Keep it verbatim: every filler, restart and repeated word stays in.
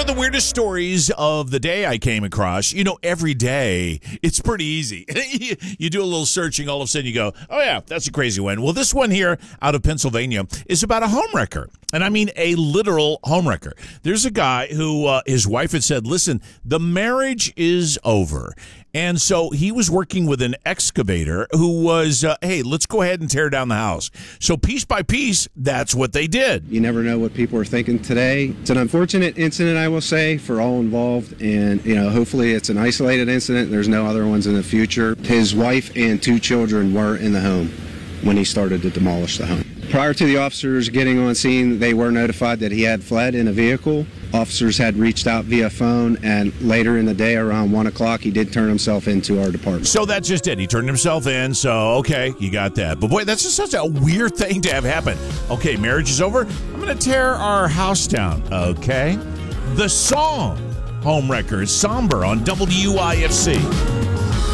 of the weirdest stories of the day I came across. You know, every day, it's pretty easy. You do a little searching, all of a sudden you go, oh yeah, that's a crazy one. Well, this one here out of Pennsylvania is about a homewrecker. And I mean a literal homewrecker. There's a guy who, uh, his wife had said, listen, the marriage is over. And so he was working with an excavator who was, uh, hey, let's go ahead and tear down the house. So piece by piece, that's what they did. You never know what people are thinking today. It's an unfortunate incident, I will say, for all involved. And, you know, hopefully it's an isolated incident. There's no other ones in the future. His wife and two children were in the home when he started to demolish the home. Prior to the officers getting on scene, they were notified that he had fled in a vehicle. Officers had reached out via phone, and later in the day, around one o'clock, he did turn himself into our department. So that's just it. He turned himself in, so okay, you got that. But boy, that's just such a weird thing to have happen. Okay, marriage is over. I'm going to tear our house down, okay? The song Homewrecker is somber on W I F C.